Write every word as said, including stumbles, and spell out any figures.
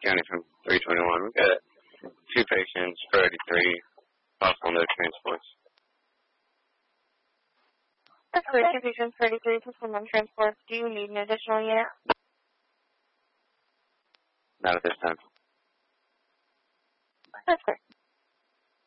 County from three twenty-one. We've got two patients for eighty-three, possible no transports. That's clear. Two patients for eighty-three, possible no transports. Do you need an additional unit? Not at this time. That's clear.